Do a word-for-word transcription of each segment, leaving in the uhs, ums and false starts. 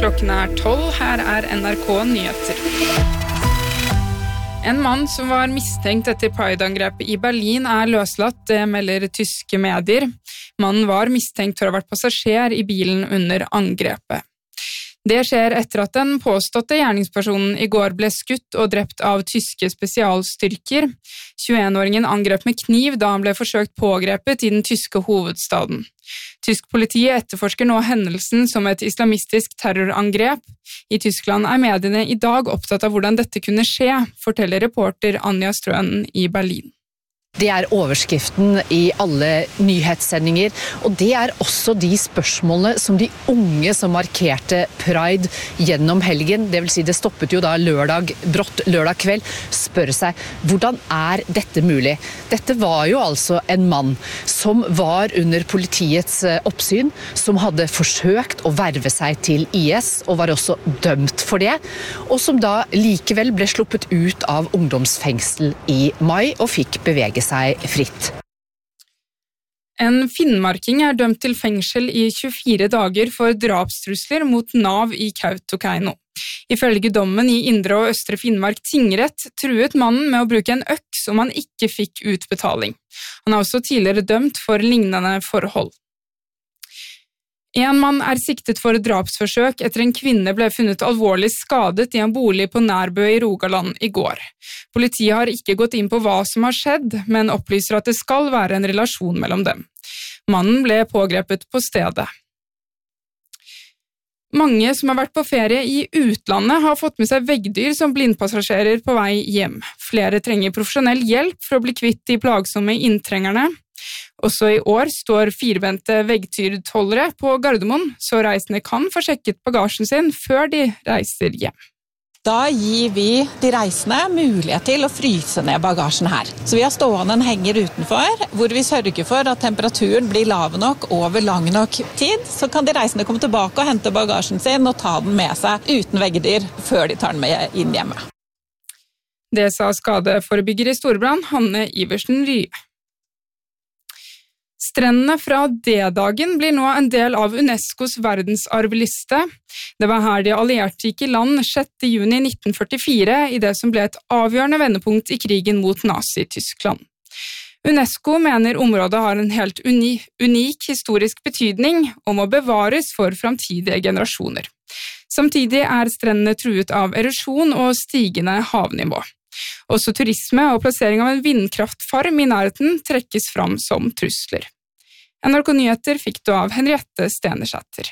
klokken er tolv. Her er N R K Nyheter. En mann som var mistenkt etter Pride-angrepet i Berlin er løslatt, det melder tyske medier. Mannen var mistenkt for å ha vært passasjer i bilen under angrepet. Det skjer etter at den påståtte gjerningspersonen i går ble skutt og drept av tyske spesialstyrker. tjueen-åringen angrep med kniv da han ble forsøkt pågrepet i den tyske hovedstaden. Tysk politi etterforsker nå hendelsen som et islamistisk terrorangrep. I Tyskland er mediene i dag opptatt av hvordan dette kunne skje, forteller reporter Anja Strøen i Berlin. Det er overskriften i alle nyhetssendinger, og det er også de spørsmålene som de unge som markerte Pride gjennom helgen, det vil si det stoppet jo da lørdag, brått lørdag kveld, spør seg, hvordan er dette mulig? Dette var jo altså en mann som var under politiets oppsyn, som hadde forsøkt å verve seg til I S, og var også dømt for det, og som da likevel ble sluppet ut av ungdomsfengsel i mai og fikk bevege seg fritt. En finnmarking er dømt til fengsel i tjuefire dager for drapstrusler mot Nav i Kautokeino. Ifølge dommen i Indre og Østre Finnmark tingrett truet mannen med å bruke en øks om han ikke fikk utbetaling. Han er også tidligere dømt for lignende forhold. En mann er siktet for drapsforsøk etter en kvinne ble funnet alvorlig skadet i en bolig på Nærbø i Rogaland i går. Politiet har ikke gått inn på hva som har skjedd, men opplyser at det skal være en relasjon mellom dem. Mannen ble pågrepet på stedet. Mange som har vært på ferie i utlandet har fått med seg veggdyr som blindpassasjerer på vei hjem. Flere trenger profesjonell hjelp for å bli kvitt de plagsomme inntrengerne. Også i år står firbente veggtyrtholdere på Gardermoen, så reisende kan få sjekket bagasjen sin før de reiser hjem. Da gir vi de reisende mulighet til å fryse ned bagasjen her. Så vi har stående en henger utenfor, hvor vi sørger for at temperaturen blir lav nok over lang nok tid. Så kan de reisende komme tilbake og hente bagasjen sin og ta den med seg uten veggdyr før de tar den med inn hjemme. Det sa skadeforebygger i Storbrann, Hanne Iversen Rye. Strendene fra D-dagen blir nå en del av UNESCOs verdensarvliste. Det var her de allierte gikk i land sjette juni nitten førtifire i det som ble et avgjørende vendepunkt i krigen mot Nazi-Tyskland. UNESCO mener området har en helt uni, unik historisk betydning og må bevares for framtidige generasjoner. Samtidig er strendene truet av erosjon og stigende havnivå. Også turisme og plassering av en vindkraftfarm i nærheten trekkes fram som trusler. N R K Nyheter fikk du av Henriette Stenersæter.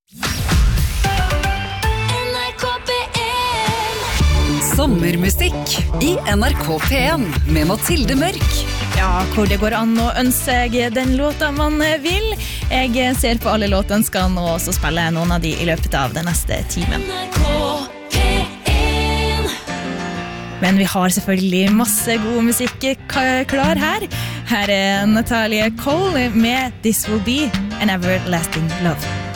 Sommermusikk i N R K P en med Mathilde Mørk. Ja, hvor det går an å ønske seg den låta man vil. Jeg ser på alle låtønskene og så spiller jeg noen av de i løpet av den neste timen. Men vi har selvfølgelig masse god musikk klar her. Her er Natalie Cole med This Will Be an Everlasting Love.